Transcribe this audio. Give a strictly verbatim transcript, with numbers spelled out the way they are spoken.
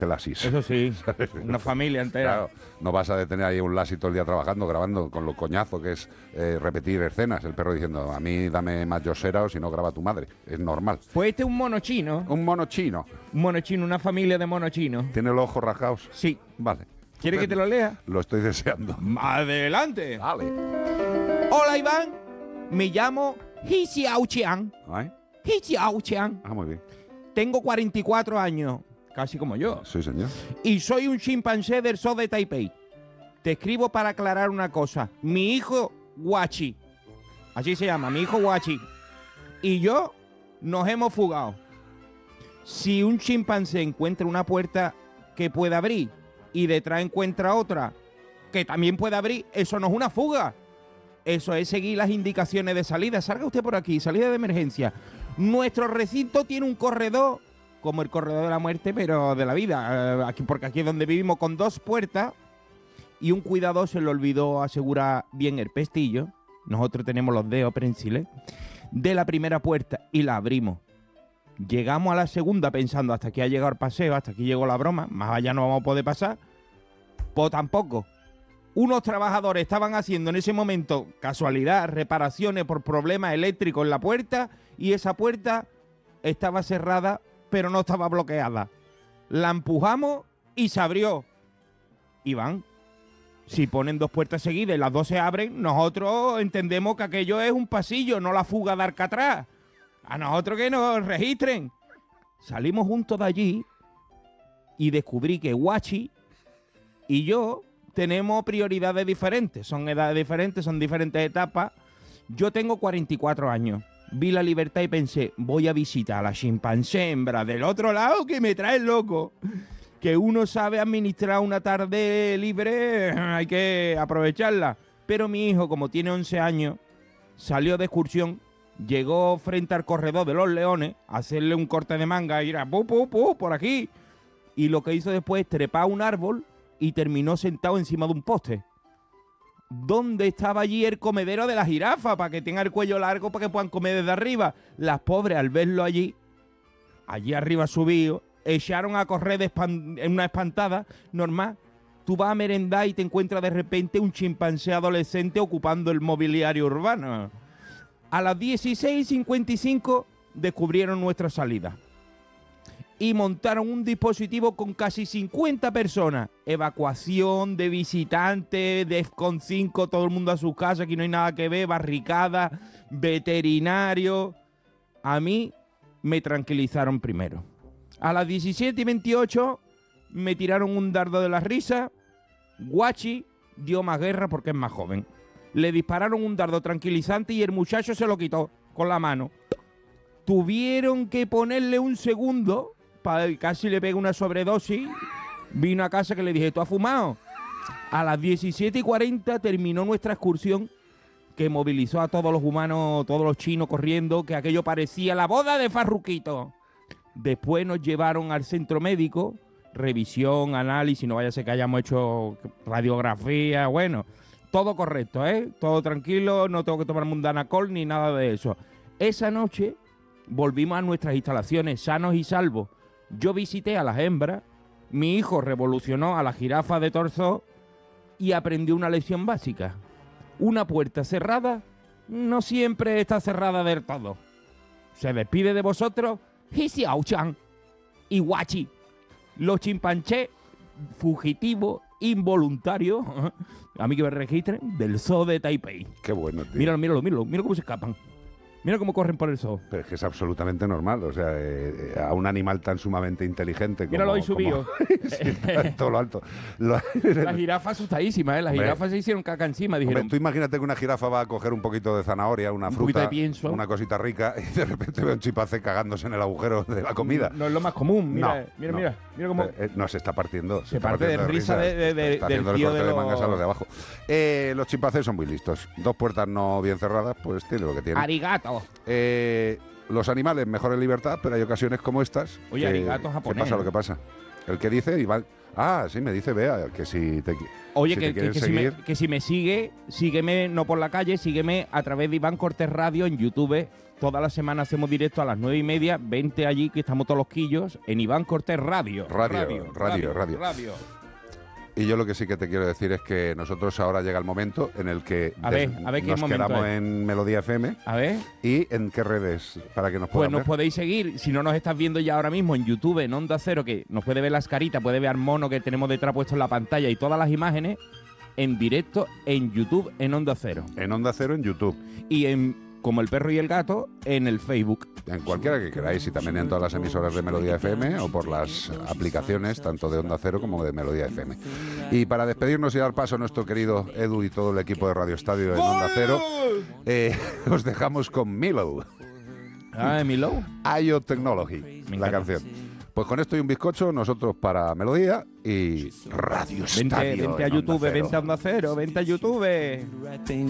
Lasis. Eso sí, una familia entera. Claro, no vas a detener ahí un Lassie todo el día trabajando, grabando, con lo coñazo que es eh, repetir escenas. El perro diciendo, a mí dame más yosera o si no graba tu madre. Es normal. Pues este es un mono chino. Un mono chino. Un mono chino, una familia de mono chino. ¿Tiene los ojos rasgados? Sí. Vale. ¿Quieres que te lo lea? Lo estoy deseando. ¡Adelante! Vale. Hola, Iván. Me llamo He Xiaoqian. ¿Ay? He Xiaoqian. Ah, muy bien. Tengo cuarenta y cuatro años. Casi como yo. Sí, señor. Y soy un chimpancé del zoo de Taipei. Te escribo para aclarar una cosa. Mi hijo Guachi, así se llama, mi hijo Guachi, y yo nos hemos fugado. Si un chimpancé encuentra una puerta que pueda abrir y detrás encuentra otra que también puede abrir, eso no es una fuga. Eso es seguir las indicaciones de salida. Salga usted por aquí, salida de emergencia. Nuestro recinto tiene un corredor, como el corredor de la muerte, pero de la vida. Eh, aquí, porque aquí es donde vivimos, con dos puertas, y un cuidador se le olvidó asegurar bien el pestillo. Nosotros tenemos los dedos prensiles de la primera puerta y la abrimos. Llegamos a la segunda pensando, hasta aquí ha llegado el paseo, hasta aquí llegó la broma, más allá no vamos a poder pasar. Pues tampoco. Unos trabajadores estaban haciendo en ese momento, casualidad, reparaciones por problemas eléctricos en la puerta, y esa puerta estaba cerrada, pero no estaba bloqueada. La empujamos y se abrió. Iván, si ponen dos puertas seguidas y las dos se abren, nosotros entendemos que aquello es un pasillo, no la fuga de Alcatraz. A nosotros que nos registren. Salimos juntos de allí y descubrí que Guachi y yo tenemos prioridades diferentes. Son edades diferentes, son diferentes etapas. Yo tengo cuarenta y cuatro años. Vi la libertad y pensé, voy a visitar a la chimpancé hembra del otro lado que me trae loco. Que uno sabe administrar una tarde libre, hay que aprovecharla. Pero mi hijo, como tiene once años, salió de excursión, llegó frente al corredor de los leones, a hacerle un corte de manga y ir a pu, pu, pu, por aquí. Y lo que hizo después es trepar a un árbol y terminó sentado encima de un poste. ¿Dónde estaba allí el comedero de la jirafa? Para que tenga el cuello largo, para que puedan comer desde arriba. Las pobres, al verlo allí, allí arriba subido, echaron a correr de espan- en una espantada normal. Tú vas a merendar y te encuentras de repente un chimpancé adolescente ocupando el mobiliario urbano. A las dieciséis cincuenta y cinco descubrieron nuestra salida y montaron un dispositivo con casi cincuenta personas. Evacuación de visitantes, DEFCON cinco, todo el mundo a su casa, aquí no hay nada que ver, barricada, veterinario. A mí me tranquilizaron primero. A las diecisiete y veintiocho me tiraron un dardo de la risa. Guachi dio más guerra porque es más joven. Le dispararon un dardo tranquilizante y el muchacho se lo quitó con la mano. Tuvieron que ponerle un segundo, para casi le pega una sobredosis. Vino a casa que le dije, ¿tú has fumado? A las diecisiete y cuarenta terminó nuestra excursión, que movilizó a todos los humanos, todos los chinos corriendo, que aquello parecía la boda de Farruquito. Después nos llevaron al centro médico, revisión, análisis, no vaya a ser que hayamos hecho radiografía, bueno, todo correcto, ¿eh? Todo tranquilo, no tengo que tomar mundanacol ni nada de eso. Esa noche volvimos a nuestras instalaciones sanos y salvos. Yo visité a las hembras, mi hijo revolucionó a la jirafa de torso y aprendió una lección básica. Una puerta cerrada no siempre está cerrada del todo. Se despide de vosotros He Xiaoqian y Guachi, los chimpancés fugitivos involuntarios, a mí que me registren, del zoo de Taipei. Qué bueno, tío. Míralo, míralo, míralo, míralo cómo se escapan. Mira cómo corren por el zoo. Pero es que es absolutamente normal, o sea, eh, a un animal tan sumamente inteligente como... Míralo ahí subido. Sí, todo lo alto. Lo... La jirafa asustadísima, ¿eh? Las Hombre. jirafas se hicieron caca encima, dijeron... Hombre, tú imagínate que una jirafa va a coger un poquito de zanahoria, una Un fruta, poquito de pienso. una cosita rica, y de repente ve un chimpancé cagándose en el agujero de la comida. No es lo más común, mira, No, mira, no. mira, mira cómo... Eh, eh, no, se está partiendo. Se está parte de partiendo risa de- de- de- está del haciendo el tío corte de de los- mangas a los de abajo. Eh, los chimpancés son muy listos. Dos puertas no bien cerradas, pues tiene lo que tiene. Arigato. Eh, los animales mejor en libertad, pero hay ocasiones como estas. Oye, que, arigato que japonés, pasa lo ¿eh? que pasa. El que dice, Iván, Ah, sí, me dice Bea que si te Oye, si que, te que, quieres que si me, seguir, que si me sigue, sígueme no por la calle, sígueme a través de Iván Cortés Radio en YouTube. Toda la semana hacemos directo a las nueve y media. Vente allí, que estamos todos los quillos, en Iván Cortés Radio. Radio, radio, radio. radio. Y yo lo que sí que te quiero decir es que nosotros ahora llega el momento en el que A ver, des- a ver qué nos momento quedamos es. en Melodía F M. A ver. ¿Y en qué redes? Para que nos Pues puedan nos ver. podéis seguir, si no nos estás viendo ya ahora mismo en YouTube, en Onda Cero, que nos puede ver las caritas, puede ver al mono que tenemos detrás puesto en la pantalla y todas las imágenes en directo en YouTube, en Onda Cero. En Onda Cero, en YouTube. Y en Como el Perro y el Gato, en el Facebook. En cualquiera que queráis, y también en todas las emisoras de Melodía F M o por las aplicaciones tanto de Onda Cero como de Melodía F M. Y para despedirnos y dar paso a nuestro querido Edu y todo el equipo de Radio Estadio en Onda Cero, eh, os dejamos con Milo, Ah, Milo. I O Technology, Me la encanta. canción. Pues con esto y un bizcocho, nosotros para Melodía y Radio Vente, Estadio vente a en Onda YouTube, Cero. vente a Onda Cero, vente a YouTube. right thing